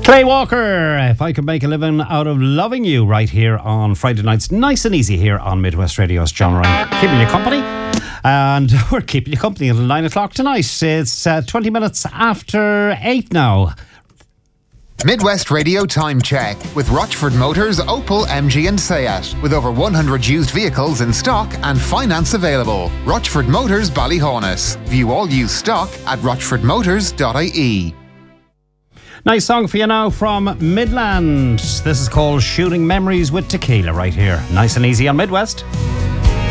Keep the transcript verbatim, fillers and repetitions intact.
Clay Walker, if I could make a living out of loving you, right here on Friday nights, nice and easy here on Midwest Radio's John Ryan, keeping you company. And we're keeping you company until nine o'clock tonight. It's uh, twenty minutes after eight now. Midwest Radio Time Check with Rochford Motors, Opel, M G and Seat. With over one hundred used vehicles in stock and finance available. Rochford Motors, Ballyhonus. View all used stock at rochford motors dot I E. Nice song for you now from Midland. This is called Shooting Memories with Tequila right here. Nice and easy on Midwest.